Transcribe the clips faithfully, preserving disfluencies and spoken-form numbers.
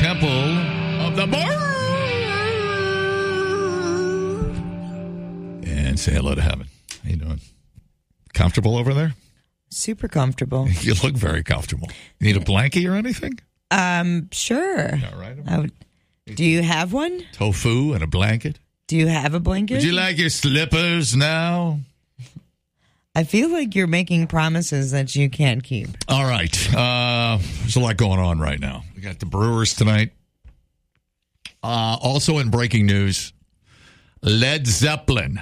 Temple of the Bird. And say hello to heaven. How you doing? Comfortable over there? Super comfortable. You look very comfortable. You need a blankie or anything? Um, sure. All right. I would, do you have one? Tofu and a blanket. Do you have a blanket? Would you like your slippers now? I feel like you're making promises that you can't keep. All right. Uh, there's a lot going on right now. We got the Brewers tonight. Uh, also in breaking news, Led Zeppelin.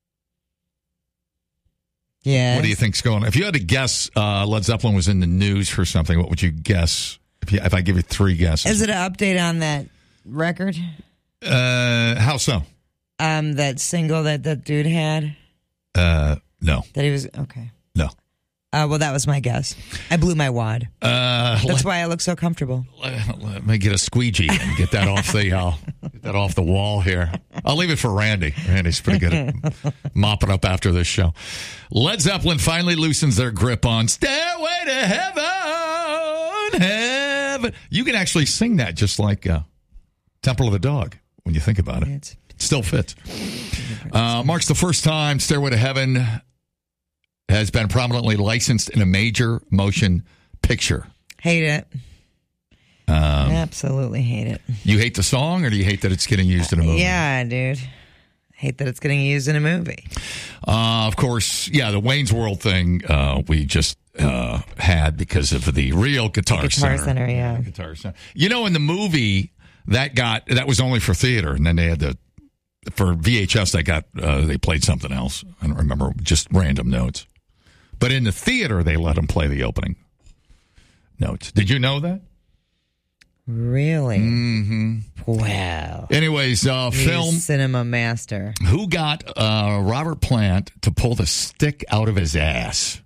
Yeah. What do you think's going on? If you had to guess, uh, Led Zeppelin was in the news for something, what would you guess? If, you, if I give you three guesses. Is it an update on that record? Uh, how so? Um, that single that that dude had? Uh, no. That he was, okay. No. Uh, well, that was my guess. I blew my wad. Uh, That's let, why I look so comfortable. Let, let me get a squeegee and get that off the uh, get that off the wall here. I'll leave it for Randy. Randy's pretty good at mopping up after this show. Led Zeppelin finally loosens their grip on Stairway to Heaven. Heaven. You can actually sing that just like uh, Temple of the Dog when you think about it. It's, it still fits. Uh, marks the first time Stairway to Heaven has been prominently licensed in a major motion picture. hate it. Um, Absolutely hate it. You hate the song, or do you hate that it's getting used in a movie? Yeah, dude. Hate that it's getting used in a movie. Uh, of course, yeah, the Wayne's World thing uh, we just uh, had because of the real Guitar, the Guitar Center. Center, yeah. yeah. Guitar Center. You know, in the movie, that got that was only for theater, and then they had the for V H S. They got uh, they played something else. I don't remember, just random notes. But in the theater, they let them play the opening notes. Did you know that? Really? Mm-hmm. Wow. Anyways, uh, film. Cinema master. Who got uh, Robert Plant to pull the stick out of his ass?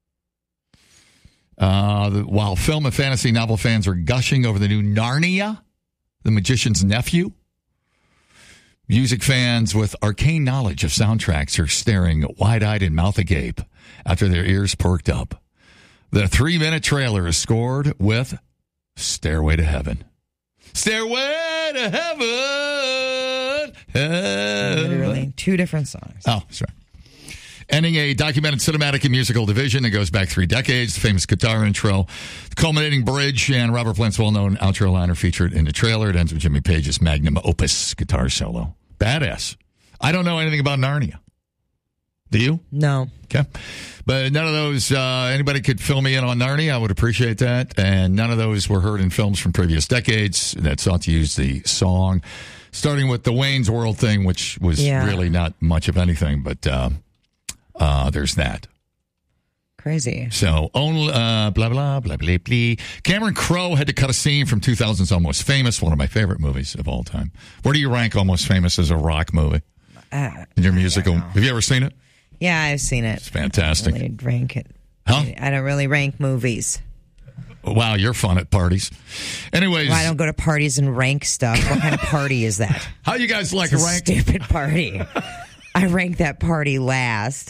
Uh, the, while film and fantasy novel fans are gushing over the new Narnia, The Magician's Nephew, music fans with arcane knowledge of soundtracks are staring wide-eyed and mouth agape after their ears perked up. The three-minute trailer is scored with Stairway to Heaven. Stairway to Heaven. Heaven. Literally two different songs. Oh, sorry. Ending a documented cinematic and musical division that goes back three decades. The famous guitar intro, the culminating bridge, and Robert Plant's well-known outro line are featured in the trailer. It ends with Jimmy Page's magnum opus guitar solo. Badass. I don't know anything about Narnia. Do you? No. Okay. But none of those, uh, anybody could fill me in on Narnia. I would appreciate that. And none of those were heard in films from previous decades that sought to use the song, starting with the Wayne's World thing, which was Yeah. really not much of anything. But uh, uh, there's that. Crazy. So, only, uh, blah, blah, blah, blah, blah. Cameron Crowe had to cut a scene from two thousand's Almost Famous, one of my favorite movies of all time. Where do you rank Almost Famous as a rock movie? Uh, In your musical? Have you ever seen it? yeah, I've seen it. It's fantastic. I don't really rank it. Huh? I don't really rank movies. Wow, you're fun at parties. Anyways. Well, I don't go to parties and rank stuff. What kind of party is that? How you guys like It's a rank? stupid party. I rank that party last.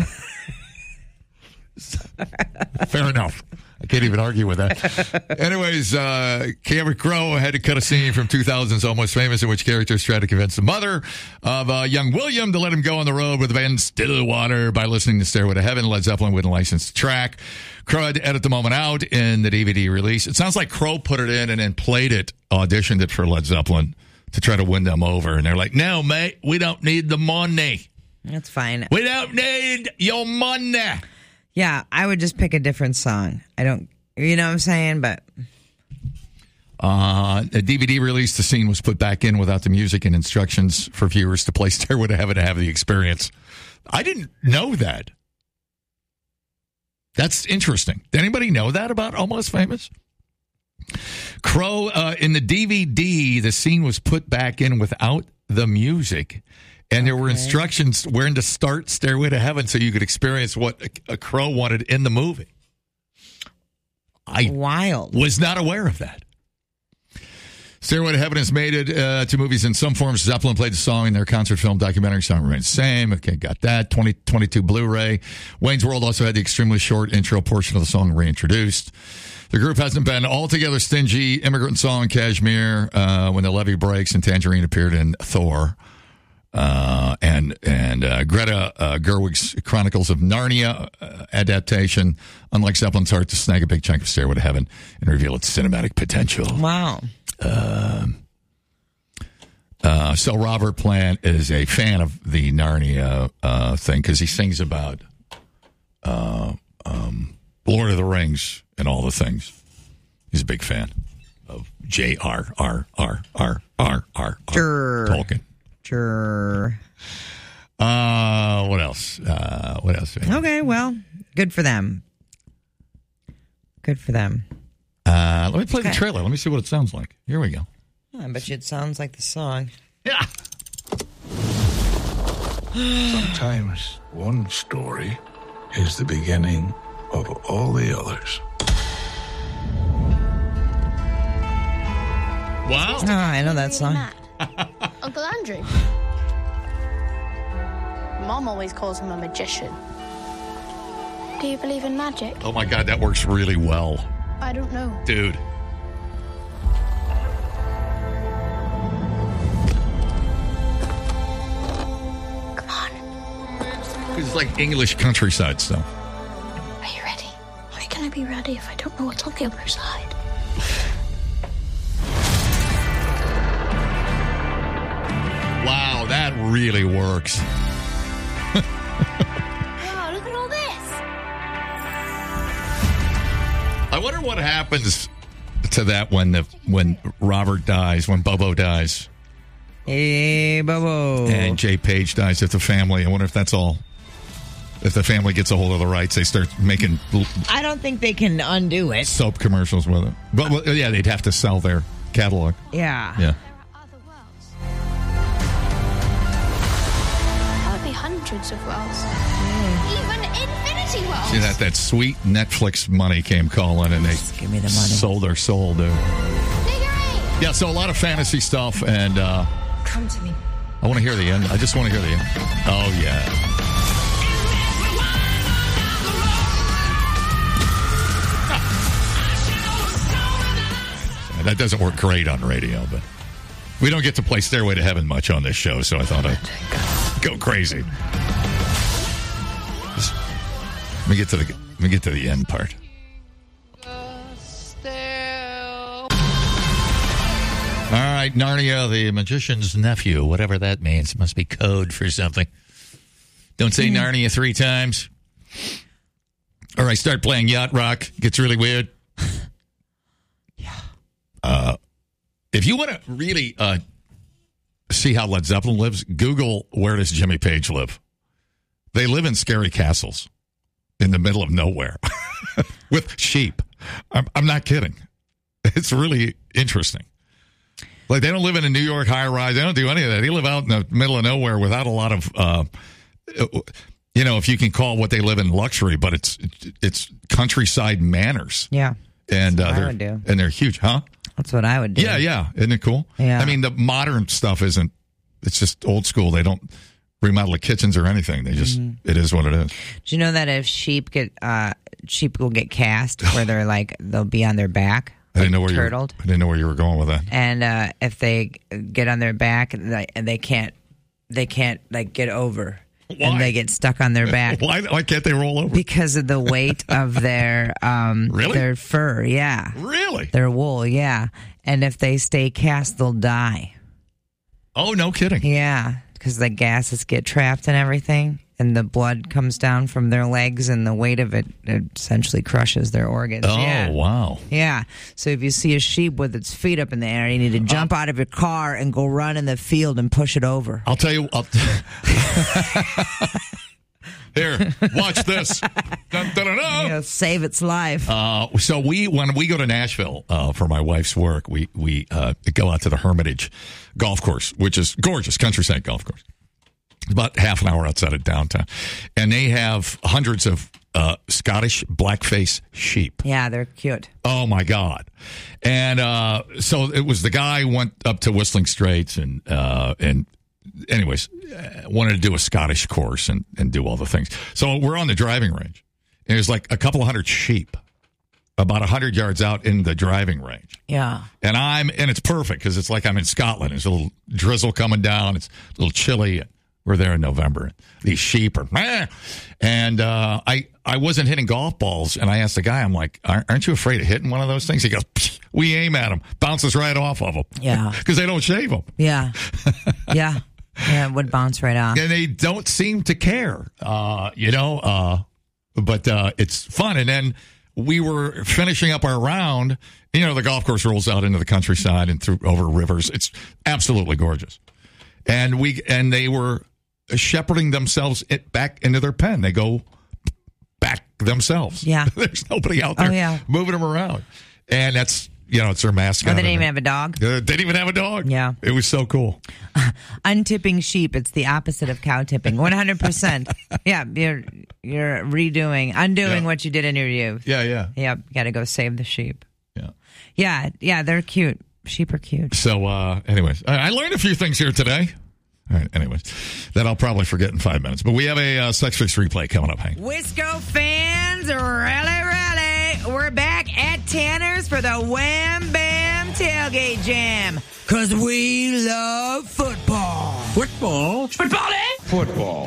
Fair enough. I can't even argue with that. Anyways, uh, Cameron Crowe had to cut a scene from two thousand's Almost Famous in which characters tried to convince the mother of uh, young William to let him go on the road with the band Stillwater by listening to Stairway to Heaven. Led Zeppelin wouldn't license the track. Crowe had to edit the moment out in the D V D release. It sounds like Crowe put it in and then played it, auditioned it for Led Zeppelin to try to win them over. And they're like, no, mate, we don't need the money. That's fine. We don't need your money. Yeah, I would just pick a different song. I don't, you know what I'm saying? But Uh, a D V D release, the scene was put back in without the music and instructions for viewers to play Stairway to Heaven to have the experience. I didn't know that. That's interesting. Did anybody know that about Almost Famous? Crow, uh, in the D V D, the scene was put back in without the music. And there were Okay. instructions when to start Stairway to Heaven so you could experience what a, a Crow wanted in the movie. I wild. was not aware of that. Stairway to Heaven has made it uh, to movies in some forms. Zeppelin played the song in their concert film documentary. Song remains the same. Okay, got that. twenty twenty-two Blu-ray. Wayne's World also had the extremely short intro portion of the song reintroduced. The group hasn't been altogether stingy. Immigrant Song, Kashmir, uh, When the Levee Breaks, and Tangerine appeared in Thor. Uh, and and uh, Greta uh, Gerwig's Chronicles of Narnia uh, adaptation. Unlike Zeppelin's Heart, to snag a big chunk of Stairway to Heaven and reveal its cinematic potential. Wow. Uh, uh, so Robert Plant is a fan of the Narnia uh, thing because he sings about uh, um, Lord of the Rings and all the things. He's a big fan of J R R R R R R Sure. Tolkien. Sure. Uh, what else? Uh, what else? Okay, well, good for them. Good for them. Uh, let me play Okay. the trailer. Let me see what it sounds like. Here we go. I bet you it sounds like the song. Yeah. Sometimes one story is the beginning of all the others. Wow. Oh, I know that Really song. mad. Uncle Andrew. Mom always calls him a magician. Do you believe in magic? Oh my God, that works really well, I don't know. dude. Come on. It's like English countryside stuff. Are you ready? How can I be ready if I don't know what's on the other side? Wow, that really works. Wow, look at all this. I wonder what happens to that when the when Robert dies, when Bobo dies, Hey, Bobo. and Jay Page dies. If the family, I wonder if that's all. If the family gets a hold of the rights, they start making l- I don't think they can undo it. soap commercials with it. But well, yeah, they'd have to sell their catalog. Yeah. Yeah. There are other worlds. Probably hundreds of worlds. Even infinity worlds. See that that sweet Netflix money came calling, and they Just give me the money. sold their soul, dude. Figure eight. Yeah, so a lot of fantasy stuff, and uh, Come to me. I want to hear the end. I just want to hear the end. Oh yeah. That doesn't work great on radio, but we don't get to play Stairway to Heaven much on this show, so I thought I'd go crazy. Just, let me get to the let me get to the end part. All right, Narnia, the magician's nephew, whatever that means. It must be code for something. Don't say Narnia three times. All right, start playing Yacht Rock. Gets really weird. Uh, if you want to really uh, see how Led Zeppelin lives, Google where does Jimmy Page live. They live in scary castles in the middle of nowhere with sheep. I'm, I'm not kidding. It's really interesting. Like, they don't live in a New York high rise. They don't do any of that. They live out in the middle of nowhere without a lot of, uh, you know, if you can call what they live in luxury, but it's it's countryside manners. Yeah. And uh, what I they're would do. and they're huge, huh? That's what I would do. Yeah, yeah. Isn't it cool? Yeah. I mean, the modern stuff isn't, it's just old school. They don't remodel the kitchens or anything. They just, Mm-hmm. it is what it is. Do you know that if sheep get, uh, sheep will get cast where they're like, they'll be on their back? I didn't know where turtled. you were, I didn't know where you were going with that. And uh, if they get on their back and they, and they can't, they can't like get over, Why? and they get stuck on their back Why, why can't they roll over? because of the weight of their um Really? their fur. Yeah, Really? their wool. Yeah, and if they stay cast, they'll die. Oh, no kidding. Yeah, because the gases get trapped and everything, and the blood comes down from their legs, and the weight of it, it essentially crushes their organs. Oh, yeah. wow. Yeah. So if you see a sheep with its feet up in the air, you need to jump out of your car and go run in the field and push it over. I'll tell you. I'll Here, watch this. Dun, dun, dun, dun. You know, save its life. Uh, so we, when we go to Nashville uh, for my wife's work, we we uh, go out to the Hermitage Golf Course, which is gorgeous, countryside golf course. about half an hour outside of downtown. And they have hundreds of uh, Scottish blackface sheep. Yeah, they're cute. Oh, my God. And uh, so it was the guy who went up to Whistling Straits and, uh, and anyways, uh, wanted to do a Scottish course and, and do all the things. So we're on the driving range. And there's like a couple of hundred sheep about one hundred yards out in the driving range. Yeah. And I'm and it's perfect because it's like I'm in Scotland. There's a little drizzle coming down. It's a little chilly. We're there in November. These sheep are, meh. And uh, I, I wasn't hitting golf balls. And I asked the guy, I'm like, aren't you afraid of hitting one of those things? He goes, we aim at them. Bounces right off of them. Yeah. Because they don't shave them. Yeah. Yeah. Yeah, it would bounce right off. And they don't seem to care, uh, you know, uh, but uh, it's fun. And then we were finishing up our round. You know, the golf course rolls out into the countryside and through over rivers. It's absolutely gorgeous. And we and they were shepherding themselves it back into their pen. They go back themselves. Yeah. There's nobody out there oh, yeah. moving them around. And that's, you know, it's their mascot. Oh, they didn't even have a dog? Uh, they didn't even have a dog. Yeah. It was so cool. Untipping sheep. It's the opposite of cow tipping. one hundred percent. Yeah. You're you're redoing, undoing yeah. what you did in your youth. Yeah, yeah. Yep. You got to go save the sheep. Yeah. Yeah. Yeah. They're cute. Sheep are cute. So, uh, anyways, I learned a few things here today. All right, anyways, that I'll probably forget in five minutes. But we have a uh, Sex Fix replay coming up, Hank. Wisco fans, rally, rally. We're back at Tanner's for the Wham Bam Tailgate Jam. Because we love football. Football? Football, eh? Football.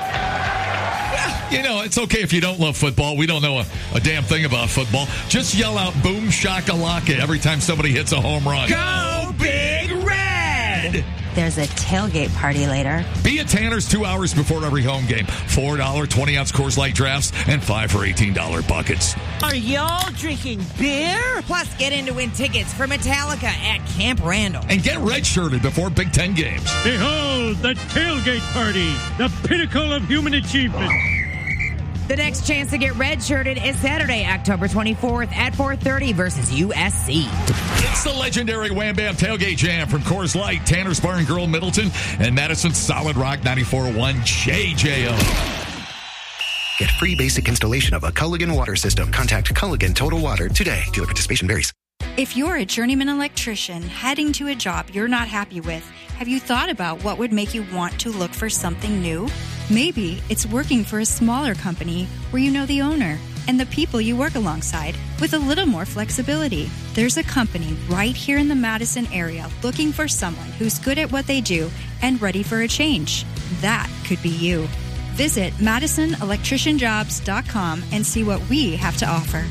You know, it's okay if you don't love football. We don't know a, a damn thing about football. Just yell out boom shakalaka every time somebody hits a home run. Go Big Red! There's a tailgate party later. Be at Tanner's two hours before every home game. four dollars twenty-ounce Coors Light drafts and five for eighteen dollars buckets. Are y'all drinking beer? Plus, get in to win tickets for Metallica at Camp Randall. And get redshirted before Big Ten games. Behold, the tailgate party, the pinnacle of human achievement. The next chance to get redshirted is Saturday, October twenty-fourth at four thirty versus U S C. It's the legendary Wham Bam Tailgate Jam from Coors Light, Tanner's Bar and Grill, Middleton, and Madison's Solid Rock ninety-four point one J J O. Get free basic installation of a Culligan water system. Contact Culligan Total Water today. Dealer participation varies. If you're a journeyman electrician heading to a job you're not happy with, have you thought about what would make you want to look for something new? Maybe it's working for a smaller company where you know the owner and the people you work alongside with a little more flexibility. There's a company right here in the Madison area looking for someone who's good at what they do and ready for a change. That could be you. Visit madison electrician jobs dot com and see what we have to offer.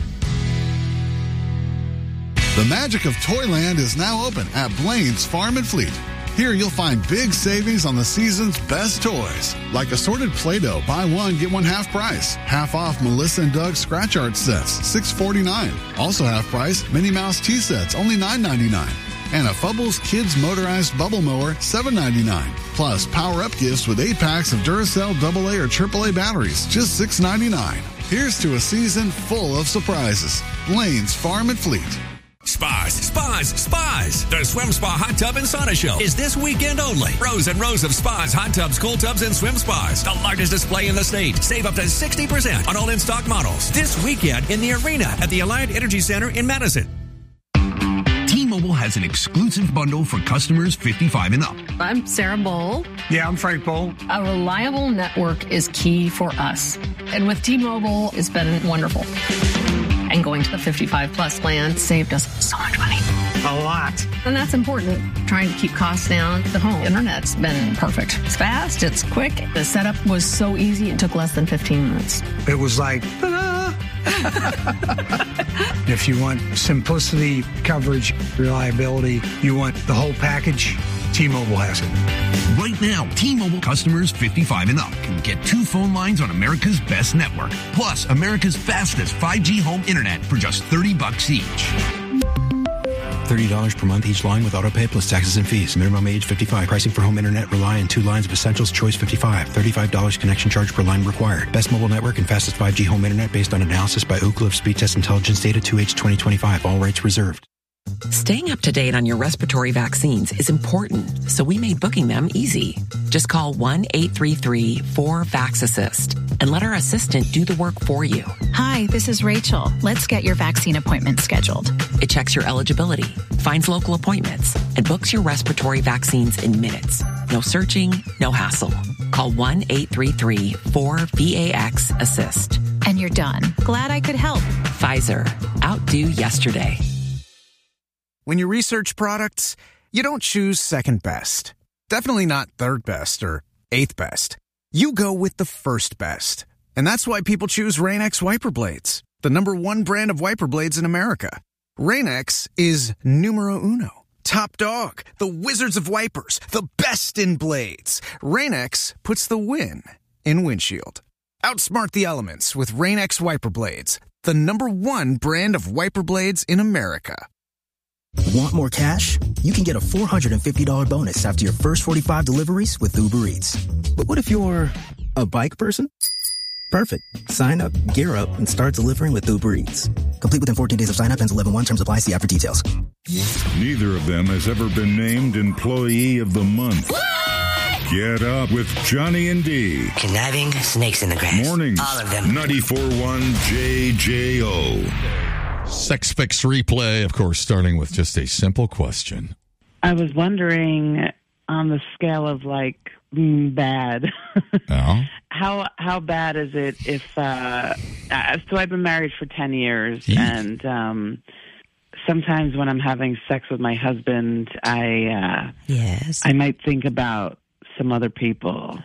The magic of Toyland is now open at Blaine's Farm and Fleet. Here you'll find big savings on the season's best toys, like assorted Play-Doh, buy one, get one half price. Half off Melissa and Doug scratch art sets, six forty-nine. Also half price Minnie Mouse tea sets, only nine ninety-nine. And a Fubbles Kids motorized bubble mower, seven ninety-nine. Plus power-up gifts with eight packs of Duracell double A or triple A batteries, just six ninety-nine. Here's to a season full of surprises. Blaine's Farm and Fleet. Spas, spas, spas. The Swim Spa Hot Tub and Sauna Show is this weekend only. Rows and rows of spas, hot tubs, cool tubs, and swim spas. The largest display in the state. Save up to sixty percent on all in-stock models. This weekend in the arena at the Alliant Energy Center in Madison. T-Mobile has an exclusive bundle for customers fifty-five and up. I'm Sarah Bowl. Yeah, I'm Frank Bowl. A reliable network is key for us. And with T-Mobile, it's been wonderful. And going to the fifty-five plus plan saved us so much money. A lot. And that's important. Trying to keep costs down. The home internet's been perfect. It's fast. It's quick. The setup was so easy. It took less than fifteen minutes. It was like, ta-da! If you want simplicity, coverage, reliability, you want the whole package, T-Mobile has it. Right now, T-Mobile customers fifty-five and up can get two phone lines on America's best network, plus America's fastest five G home internet for just thirty bucks each. thirty dollars per month each line with autopay plus taxes and fees. Minimum age fifty-five. Pricing for home internet rely on two lines of Essentials Choice fifty-five. thirty-five dollars connection charge per line required. Best mobile network and fastest five G home internet based on analysis by Ookla of Speed Test Intelligence Data two H twenty twenty-five. All rights reserved. Staying up to date on your respiratory vaccines is important, so we made booking them easy. Just call one eight three three four VAX-ASSIST and let our assistant do the work for you. Hi, this is Rachel. Let's get your vaccine appointment scheduled. It checks your eligibility, finds local appointments, and books your respiratory vaccines in minutes. No searching, no hassle. Call one eight three three four VAX-ASSIST. And you're done. Glad I could help. Pfizer. Outdo yesterday. When you research products, you don't choose second best. Definitely not third best or eighth best. You go with the first best. And that's why people choose Rain-X Wiper Blades, the number one brand of wiper blades in America. Rain-X is numero uno. Top dog, the wizards of wipers, the best in blades. Rain-X puts the win in windshield. Outsmart the elements with Rain-X Wiper Blades, the number one brand of wiper blades in America. Want more cash? You can get a four hundred fifty dollars bonus after your first forty-five deliveries with Uber Eats. But what if you're a bike person? Perfect. Sign up, gear up, and start delivering with Uber Eats. Complete within fourteen days of sign up. Ends eleven one. Terms apply. See app for details. Neither of them has ever been named Employee of the Month. What? Get up with Johnny and D. Conniving snakes in the grass. Mornings. All of them. ninety-four point one J J O. Sex Fix Replay, of course, starting with just a simple question. I was wondering, on the scale of like mm, bad, oh. how how bad is it if? Uh, uh, so I've been married for ten years, Eek. and um, sometimes when I'm having sex with my husband, I uh, yes, I might think about some other people.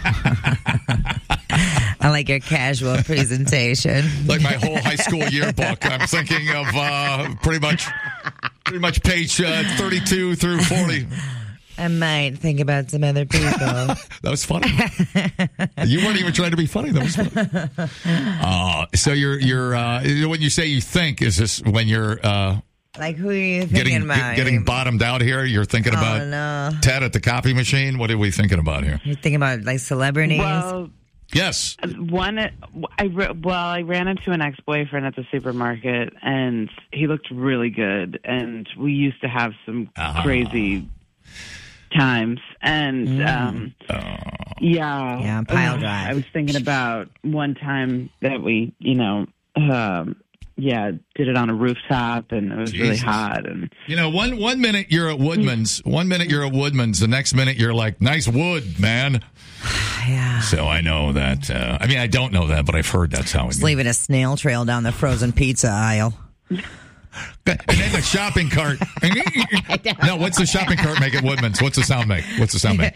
I like your casual presentation. Like my whole high school yearbook. I'm thinking of uh, pretty much pretty much page uh, thirty-two through forty. I might think about some other people. That was funny. You weren't even trying to be funny. That was funny. Uh, so you're, you're uh, when you say you think, is this when you're... Uh, like who are you thinking getting, about? Getting bottomed out here? You're thinking oh, about no. Ted at the copy machine? What are we thinking about here? You're thinking about like celebrities? Well... Yes. One, I well, I ran into an ex-boyfriend at the supermarket, and he looked really good. And we used to have some uh-huh. crazy times. And mm. um, oh. yeah, yeah, pile drive. I was thinking about one time that we, you know, um, yeah, did it on a rooftop, and it was Jesus. really hot. And you know, one one minute you're at Woodman's, one minute you're at Woodman's, the next minute you're like, nice wood, man. Yeah. So I know that. Uh, I mean, I don't know that, but I've heard that's how it Just goes. leaving a snail trail down the frozen pizza aisle. And then the shopping cart. No, what's the shopping cart make at Woodman's? What's the sound make? What's the sound make?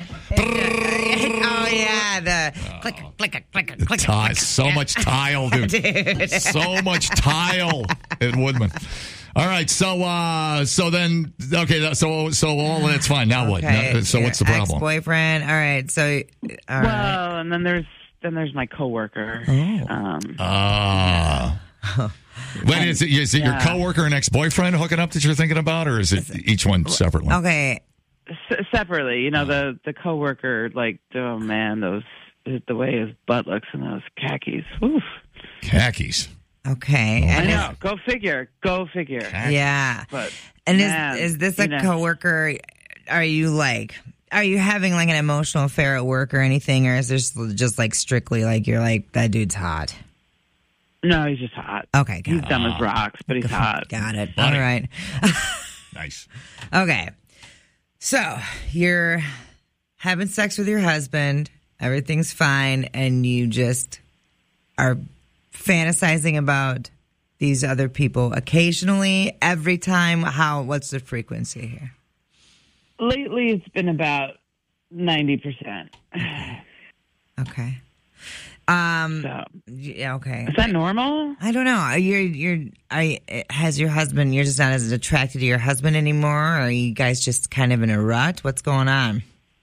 Oh, yeah. The oh. click, click, click, click, Tile. click. So much tile, dude. dude. So much tile at Woodman. All right, so uh, so then, okay, so so all that's fine. Now what? Okay. Now, so Your what's the problem? Ex-boyfriend. All right, so all well, right. and then there's then there's my coworker. Oh. Um, Ah. Uh, when is it? Is it yeah. your coworker and ex-boyfriend hooking up that you're thinking about, or is it each one separately? Okay, S- separately. You know, the the coworker, like, oh man, those the way his butt looks in those khakis. Oof. Khakis. Okay. I know. Go figure. Go figure. Yeah. But and man, is is this a you know. coworker? Are you like? Are you having like an emotional affair at work or anything, or is this just like strictly like you're like that dude's hot? No, he's just hot. Okay, got he's it. dumb as rocks, but he's hot. Got it. Funny. All right. Nice. Okay. So you're having sex with your husband. Everything's fine, and you just are fantasizing about these other people occasionally, every time. How? What's the frequency here? Lately, it's been about ninety percent. Okay. Um. So, yeah. Okay. Is that normal? I don't know. You're. You're. I. Has your husband? You're just not as attracted to your husband anymore, or are you guys just kind of in a rut? What's going on?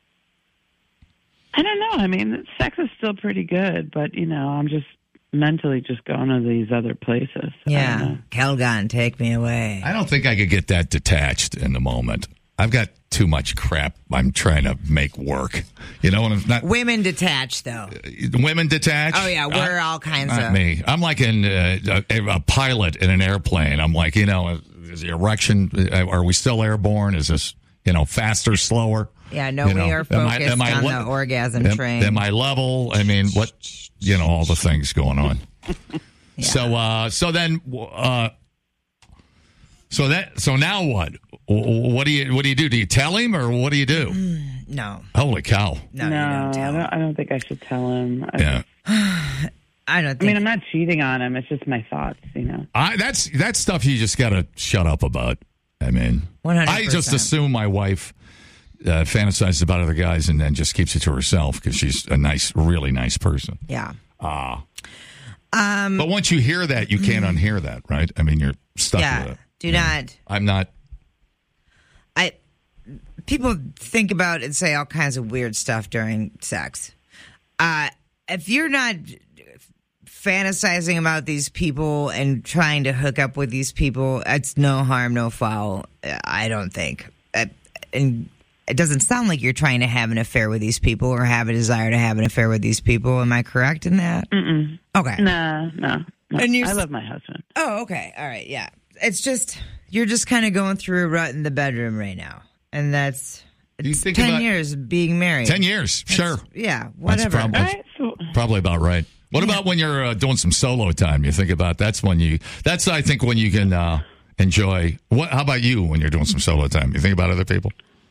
I don't know. I mean, sex is still pretty good, but you know, I'm just mentally just going to these other places. Yeah. Calgon, take me away. I don't think I could get that detached in the moment. I've got too much crap I'm trying to make work. You know, and I'm not. Women detached, though. Uh, women detached? Oh, yeah. We're uh, all kinds not of. me. I'm like in, uh, a, a pilot in an airplane. I'm like, you know, is the erection, are we still airborne? Is this, you know, faster, slower? Yeah, no, you we know, are focused am I, am I on le- the orgasm am, train. Am I level? I mean, what, you know, all the things going on. Yeah. So, uh, so then, uh, so that, so now what? What do you, what do you do? Do you tell him or what do you do? Mm, no. Holy cow. No, no you don't tell I, don't, I don't think I should tell him. I, Yeah. I don't think. I mean, I'm not cheating on him. It's just my thoughts, you know. I, that's, that's stuff you just got to shut up about. I mean, one hundred I percent. just assume my wife uh, fantasizes about other guys and then just keeps it to herself because she's a nice, really nice person. Yeah. Ah. Um, but once you hear that, you can't unhear that, right? I mean, you're stuck yeah, with it. do not. I'm not. I. People think about and say all kinds of weird stuff during sex. Uh, if you're not fantasizing about these people and trying to hook up with these people, it's no harm, no foul. I don't think. Uh, and it doesn't sound like you're trying to have an affair with these people or have a desire to have an affair with these people. Am I correct in that? Mm-mm. Okay. No, no. no. And you're I s- love my husband. Oh, okay. All right. Yeah. It's just, you're just kind of going through a rut in the bedroom right now. And that's it's think ten about- years of being married. Ten years, sure. Yeah, That's whatever. probably, All right, so- probably about right. What about when you're uh, doing some solo time? You think about that's when you. That's I think when you can uh, enjoy. What? How about you when you're doing some solo time? You think about other people.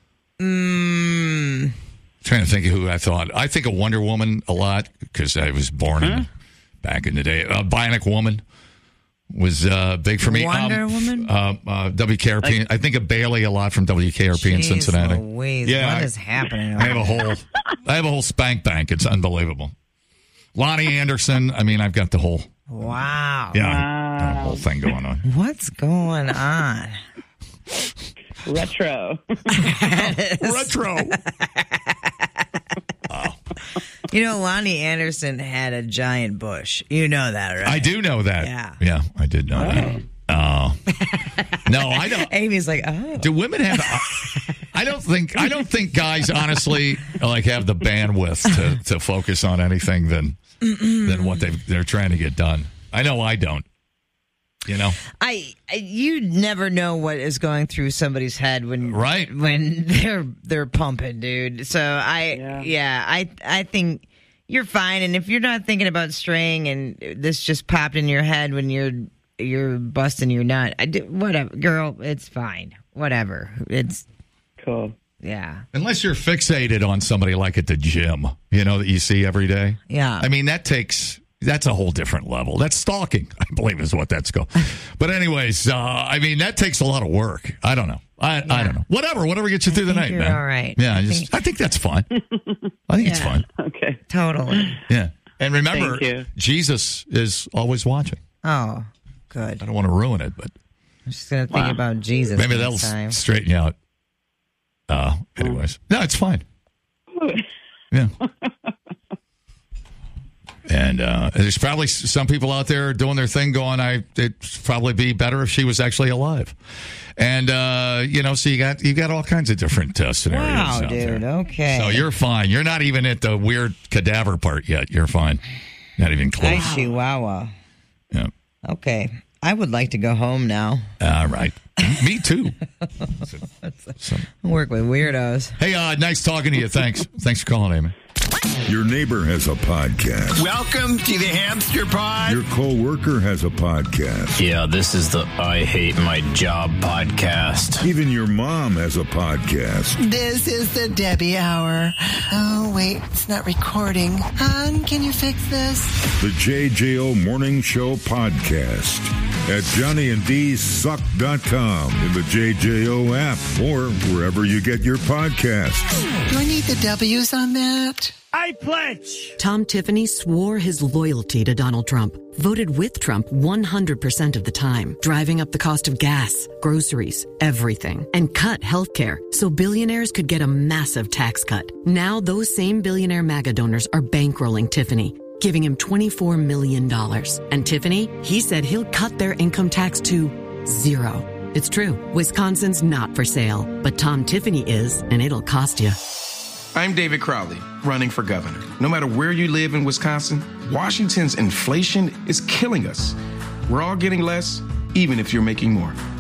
Mm, Trying to think of who I thought. I think of Wonder Woman a lot because I was born in, back in the day. Uh, Bionic Woman was uh, big for me. Wonder um, Woman? Uh, uh, W K R P. Like- I think of Bailey a lot from W K R P in Jeez Cincinnati. Louise, Yeah, what I- is happening? I have a whole, I have a whole spank bank. It's unbelievable. Lonnie Anderson. I mean, I've got the whole, Wow. yeah, got a whole thing going on. What's going on? Retro. Retro. You know, Lonnie Anderson had a giant bush. You know that, right? I do know that. Yeah. Yeah, I did know that. Uh, no, I don't. Amy's like, oh. Do women have? I don't think. I don't think guys honestly like have the bandwidth to, to focus on anything than than what they they're trying to get done. I know I don't. You know, I, I you never know what is going through somebody's head when right when they're they're pumping, dude. So I yeah, yeah I I think you're fine, and if you're not thinking about straying and this just popped in your head when you're you're busting your nut, I do, whatever, girl, it's fine. Whatever, it's cool. Yeah, unless you're fixated on somebody like at the gym, you know, that you see every day. Yeah, I mean that takes. That's a whole different level. That's stalking, I believe, is what that's called. But anyways, uh, I mean, that takes a lot of work. I don't know. I, I don't know. Whatever, whatever gets you through the night, you're man. all right. Yeah, I, I just, think- I think that's fine. I think it's Yeah. fine. Okay. Totally. Yeah. And remember, Thank you. Jesus is always watching. Oh, good. I don't want to ruin it, but I'm just gonna think Wow. about Jesus. maybe next that'll time. s- straighten you out. Uh, anyways, no, it's fine. Yeah. And uh, there's probably s- some people out there doing their thing going, I it'd probably be better if she was actually alive. And, uh, you know, so you got you got all kinds of different uh, scenarios Wow, out dude. there. Okay. So you're fine. You're not even at the weird cadaver part yet. You're fine. Not even close. Hi, Chihuahua. Yeah. Okay. I would like to go home now. All right. Me too. So- I work with weirdos. hey, uh, nice talking to you. Thanks. Thanks for calling, Amy. Your neighbor has a podcast. Welcome to the Hamster Pod. Your co-worker has a podcast. Yeah, this is the I Hate My Job podcast. Even your mom has a podcast. This is the Debbie Hour. Oh, wait, it's not recording. Hon, can you fix this? The J J O Morning Show podcast at johnny and d suck dot com, in the J J O app, or wherever you get your podcasts. Do I need the W's on that? I pledge. Tom Tiffany swore his loyalty to Donald Trump, voted with Trump one hundred percent of the time, driving up the cost of gas, groceries, everything, and cut healthcare so billionaires could get a massive tax cut. Now those same billionaire MAGA donors are bankrolling Tiffany, giving him twenty-four million dollars. And Tiffany, he said he'll cut their income tax to zero. It's true. Wisconsin's not for sale, but Tom Tiffany is, and it'll cost you. I'm David Crowley, running for governor. No matter where you live in Wisconsin, Washington's inflation is killing us. We're all getting less, even if you're making more.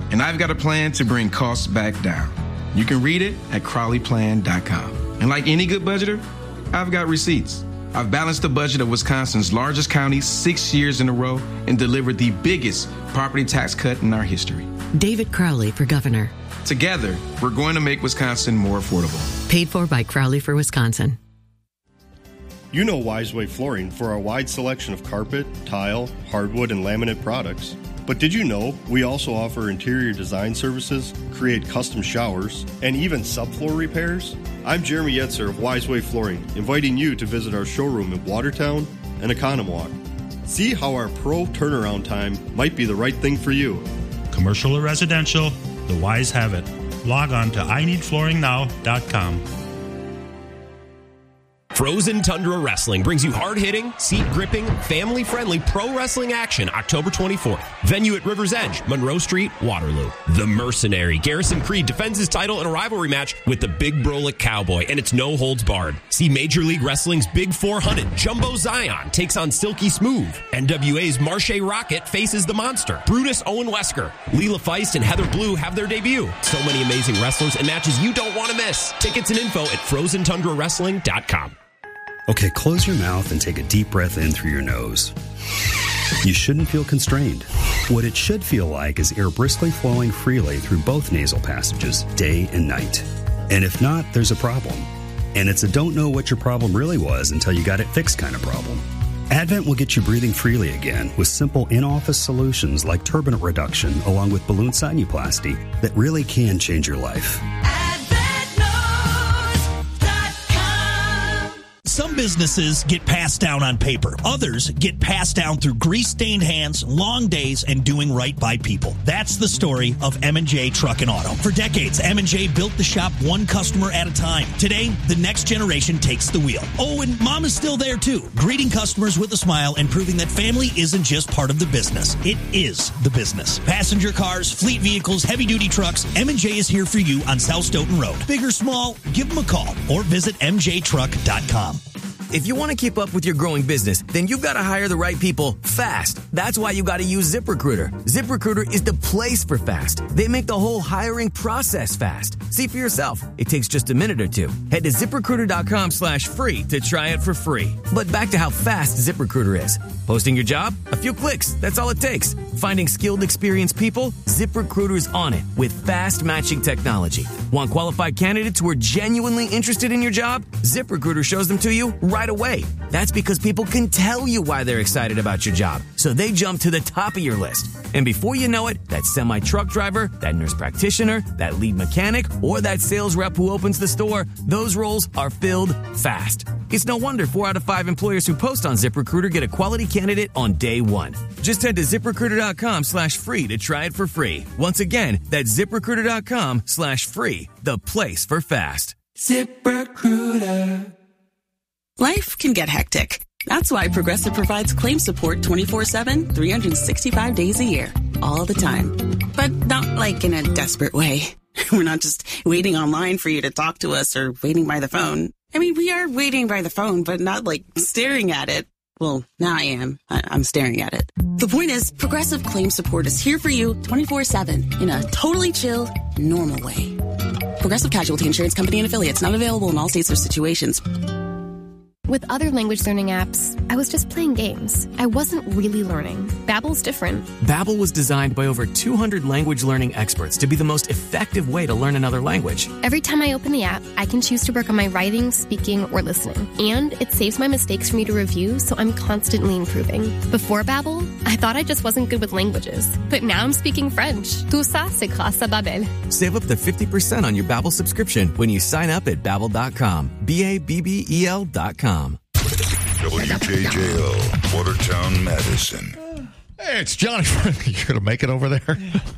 and I've got a plan to bring costs back down. You can read it at Crowley Plan dot com. And like any good budgeter, I've got receipts. I've balanced the budget of Wisconsin's largest county six years in a row and delivered the biggest property tax cut in our history. David Crowley for governor. Together, we're going to make Wisconsin more affordable. Paid for by Crowley for Wisconsin. You know Wiseway Flooring for our wide selection of carpet, tile, hardwood, and laminate products. But did you know we also offer interior design services, create custom showers, and even subfloor repairs? I'm Jeremy Yetzer of Wiseway Flooring, inviting you to visit our showroom in Watertown and Economwalk. See how our pro turnaround time might be the right thing for you. Commercial or residential, the Wise have it. Log on to I need flooring now dot com. Frozen Tundra Wrestling brings you hard-hitting, seat-gripping, family-friendly pro wrestling action October twenty-fourth. Venue at River's Edge, Monroe Street, Waterloo. The Mercenary, Garrison Creed, defends his title in a rivalry match with the Big Brolic Cowboy, and it's no holds barred. See Major League Wrestling's Big four hundred, Jumbo Zion, takes on Silky Smooth. N W A's Marche Rocket faces the Monster. Brutus Owen Wesker, Leela Feist, and Heather Blue have their debut. So many amazing wrestlers and matches you don't want to miss. Tickets and info at frozen tundra wrestling dot com. Okay, close your mouth and take a deep breath in through your nose. You shouldn't feel constrained. What it should feel like is air briskly flowing freely through both nasal passages, day and night. And if not, there's a problem. And it's a don't know what your problem really was until you got it fixed kind of problem. Advent will get you breathing freely again with simple in-office solutions like turbinate reduction along with balloon sinuplasty that really can change your life. Some businesses get passed down on paper. Others get passed down through grease-stained hands, long days, and doing right by people. That's the story of M and J Truck and Auto. For decades, M and J built the shop one customer at a time. Today, the next generation takes the wheel. Oh, and Mom is still there, too, greeting customers with a smile and proving that family isn't just part of the business. It is the business. Passenger cars, fleet vehicles, heavy-duty trucks, M and J is here for you on South Stoughton Road. Big or small, give them a call or visit m j truck dot com. If you want to keep up with your growing business, then you've got to hire the right people fast. That's why you got to use ZipRecruiter. ZipRecruiter is the place for fast. They make the whole hiring process fast. See for yourself. It takes just a minute or two. Head to ZipRecruiter.com slash free to try it for free. But back to how fast ZipRecruiter is. Posting your job? A few clicks. That's all it takes. Finding skilled, experienced people? ZipRecruiter's on it with fast matching technology. Want qualified candidates who are genuinely interested in your job? ZipRecruiter shows them to you right away. That's because people can tell you why they're excited about your job, so they jump to the top of your list. And before you know it, that semi-truck driver, that nurse practitioner, that lead mechanic, or that sales rep who opens the store, those roles are filled fast. It's no wonder four out of five employers who post on ZipRecruiter get a quality candidate on day one. Just head to ZipRecruiter.com slash free to try it for free. Once again, that's ZipRecruiter.com slash free, the place for fast. ZipRecruiter. Life can get hectic. That's why Progressive provides claim support twenty-four seven, three hundred sixty-five days a year, all the time. But not like in a desperate way. We're not just waiting online for you to talk to us or waiting by the phone. I mean, we are waiting by the phone, but not like staring at it. Well, now I am. I- I'm staring at it. The point is, Progressive Claim Support is here for you twenty-four seven in a totally chill, normal way. Progressive Casualty Insurance Company and Affiliates, not available in all states or situations. With other language learning apps, I was just playing games. I wasn't really learning. Babbel's different. Babbel was designed by over two hundred language learning experts to be the most effective way to learn another language. Every time I open the app, I can choose to work on my writing, speaking, or listening. And it saves my mistakes for me to review, so I'm constantly improving. Before Babbel, I thought I just wasn't good with languages. But now I'm speaking French. Tout ça, c'est grâce à Babbel. Save up to fifty percent on your Babbel subscription when you sign up at Babbel dot com. B A B B E L dot com. W J J O, Watertown, Madison. Hey, it's Johnny. You're going to make it over there?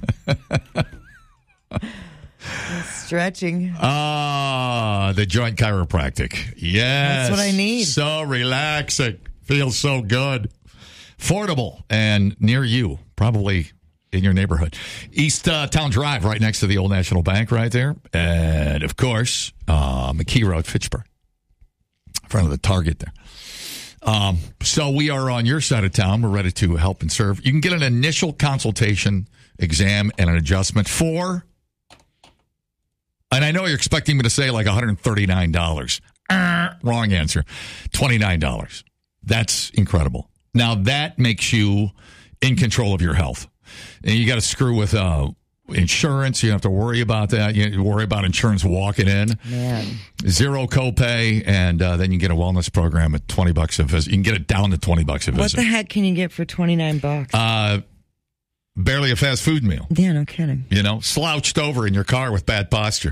Stretching. Ah, the Joint Chiropractic. Yes. That's what I need. So relaxing. Feels so good. Affordable and near you. Probably in your neighborhood. East uh, Town Drive, right next to the Old National Bank right there. And, of course, uh, McKee Road, Fitchburg. In front of the Target there. Um, so we are on your side of town. We're ready to help and serve. You can get an initial consultation, exam, and an adjustment for, and I know you're expecting me to say like one hundred thirty-nine dollars. Uh, wrong answer. twenty-nine dollars. That's incredible. Now that makes you in control of your health. And you got to screw with uh, insurance. You don't have to worry about that. You have to worry about insurance walking in. Man. Zero copay, and uh, then you get a wellness program at twenty bucks a visit. You can get it down to twenty bucks a What visit. the heck can you get for twenty-nine bucks? Uh, barely a fast food meal. Yeah, no kidding. You know, slouched over in your car with bad posture.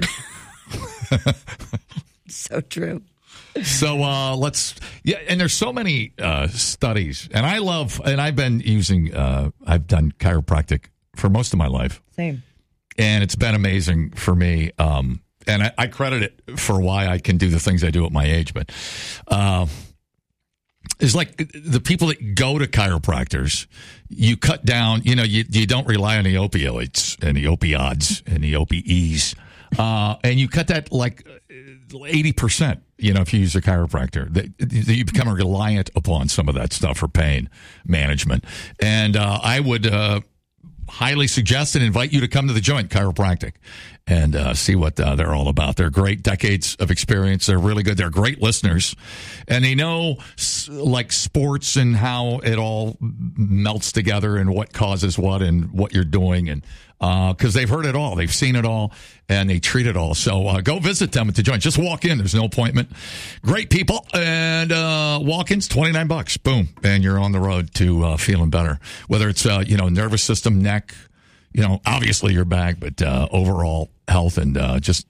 So true. So uh, let's, yeah, and there's so many uh, studies, and I love, and I've been using, uh, I've done chiropractic for most of my life. Same. And it's been amazing for me. Um, and I, I credit it for why I can do the things I do at my age. But uh, it's like the people that go to chiropractors, you cut down, you know, you, you don't rely on the opioids and the opioids and the O P Es. Uh, and you cut that like eighty percent, you know, if you use a chiropractor. That you become reliant upon some of that stuff for pain management. And uh, I would uh, highly suggest and invite you to come to the Joint Chiropractic and uh, see what uh, they're all about. They're great, decades of experience. They're really good. They're great listeners. And they know, like, sports and how it all melts together and what causes what and what you're doing. And because uh, they've heard it all. They've seen it all, and they treat it all. So uh, go visit them at the Joint. Just walk in. There's no appointment. Great people. And uh, walk-ins, twenty-nine bucks. Boom. And you're on the road to uh, feeling better. Whether it's, uh, you know, nervous system, neck, you know, obviously your back, but uh, overall health, and uh, just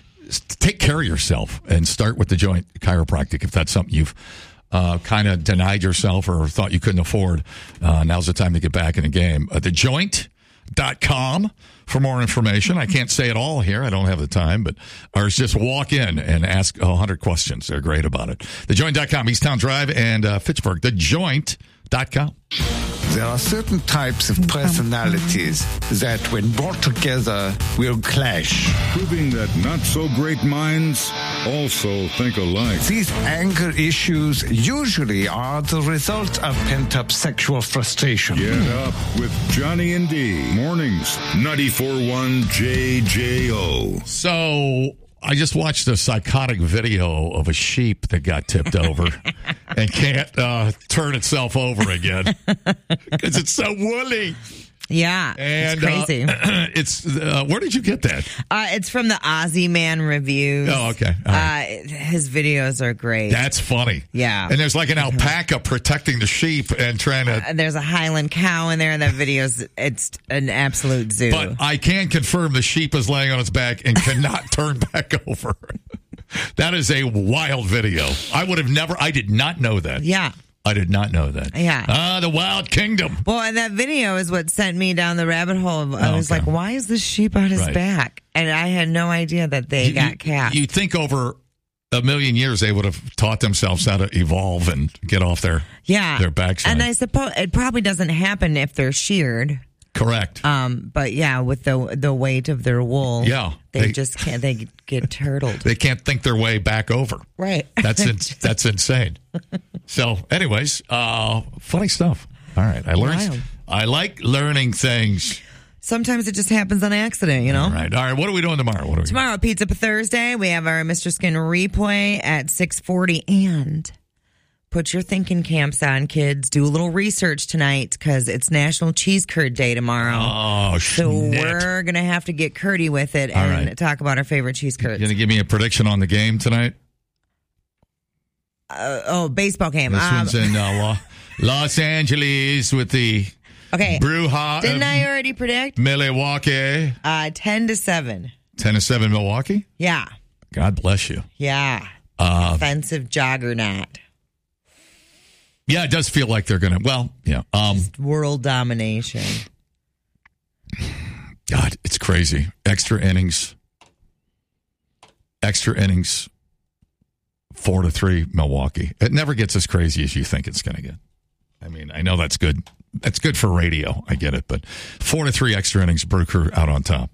take care of yourself and start with the Joint Chiropractic if that's something you've uh, kind of denied yourself or thought you couldn't afford. Uh, now's the time to get back in the game. Uh, the Joint dot com for more information. I can't say it all here. I don't have the time, but or just walk in and ask one hundred questions. They're great about it. The Joint dot com, Easttown Drive and uh, Fitchburg. The Joint dot com. There are certain types of personalities that, when brought together, will clash. Proving that not-so-great minds also think alike. These anger issues usually are the result of pent-up sexual frustration. Get up with Johnny and D. Mornings, ninety-four point one J J O. So I just watched a psychotic video of a sheep that got tipped over and can't uh, turn itself over again because it's so woolly. Yeah, and, it's crazy. Uh, it's uh, where did you get that? Uh, it's from the Aussie Man Reviews. Oh, okay. All right. Uh, his videos are great. That's funny. Yeah. And there's like an alpaca protecting the sheep and trying to. Uh, there's a Highland cow in there. That video's it's an absolute zoo. But I can confirm the sheep is laying on its back and cannot turn back over. That is a wild video. I would have never. I did not know that. Yeah. I did not know that. Yeah. Ah, the Wild Kingdom. Well, and that video is what sent me down the rabbit hole. Of, I Oh, was okay. like, why is this sheep on his Right. back? And I had no idea that they You- got you- capped. You'd think over a million years they would have taught themselves how to evolve and get off their yeah. their backside. And I suppose it probably doesn't happen if they're sheared. Correct. Um, but yeah, with the the weight of their wool, Yeah. they, They- just can't. They get turtled. They can't think their way back over. Right. That's in, that's insane. So, anyways, uh, funny stuff. All right, I learned. Wild. I like learning things. Sometimes it just happens on accident, you know. All right, all right. What are we doing tomorrow? What are we Tomorrow, Pizza for Thursday. We have our Mister Skin replay at six forty. And put your thinking caps on, kids. Do a little research tonight because it's National Cheese Curd Day tomorrow. Oh, So snit. we're going to have to get curdy with it All and right. talk about our favorite cheese curds. going to give me a prediction on the game tonight? Uh, oh, baseball game. This Um, one's in uh, Lo- Los Angeles with the okay. Bruja. Didn't of I already predict? Milwaukee. Uh, ten to seven. ten to seven Milwaukee? Yeah. God bless you. Yeah. Uh, Offensive juggernaut. yeah, it does feel like they're going to, well, yeah. Um, World domination. God, it's crazy. Extra innings. Extra innings. Four to three, Milwaukee. It never gets as crazy as you think it's going to get. I mean, I know that's good. That's good for radio. I get it. But four to three extra innings, Brew Crew out on top.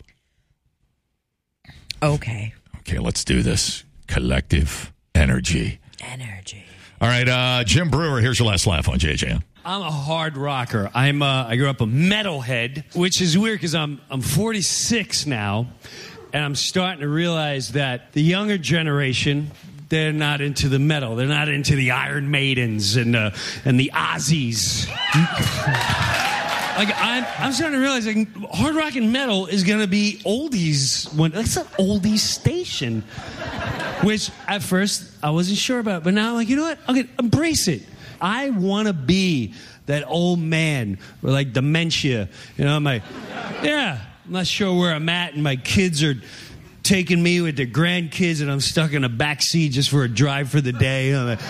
Okay. Okay, let's do this. Collective energy. Energy. All right, uh, Jim Brewer, here's your last laugh on J J. I'm a hard rocker. I'm uh, I grew up a metalhead, which is weird because I'm I'm forty-six now, and I'm starting to realize that the younger generation, they're not into the metal. They're not into the Iron Maidens and uh, and the Ozzies. Like I'm, I'm starting to realize like hard rock and metal is gonna be oldies. When it's an oldies station, which at first I wasn't sure about, but now I'm like, you know what? I'm gonna embrace it. I want to be that old man with like dementia. You know, I'm like, yeah, I'm not sure where I'm at, and my kids are taking me with their grandkids, and I'm stuck in a back seat just for a drive for the day. I'm like,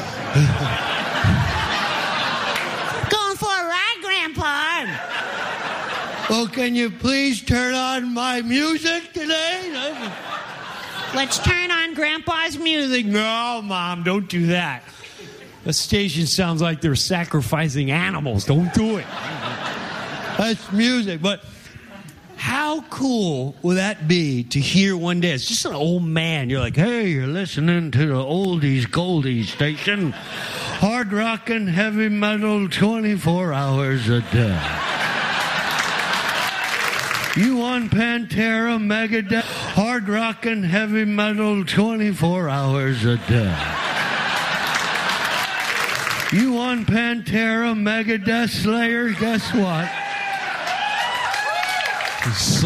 Going for a ride, Grandpa. well, can you please turn on my music today? Let's turn on Grandpa's music. No, Mom, don't do that. The station sounds like they're sacrificing animals. Don't do it. That's music. But how cool would that be to hear one day? It's just an old man. You're like, hey, you're listening to the oldies goldies station. Hard rock and heavy metal twenty-four hours a day. You on Pantera, Megadeth, hard rock and heavy metal twenty-four hours a day. You on Pantera, Megadeth, Slayer, guess what?